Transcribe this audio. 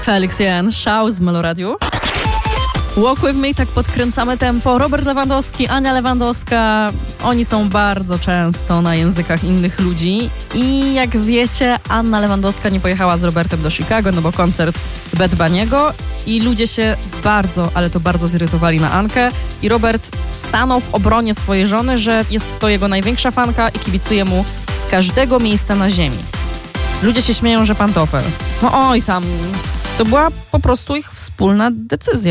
Felix Jan, Szał z Meloradiu. Walk With Me, tak podkręcamy tempo. Robert Lewandowski, Ania Lewandowska, oni są bardzo często na językach innych ludzi. I jak wiecie, Anna Lewandowska nie pojechała z Robertem do Chicago, no bo koncert Bad Bunny'ego i ludzie się bardzo, ale to bardzo zirytowali na Ankę. I Robert stanął w obronie swojej żony, że jest to jego największa fanka i kibicuje mu z każdego miejsca na ziemi. Ludzie się śmieją, że pantofel. No oj tam, to była po prostu ich wspólna decyzja.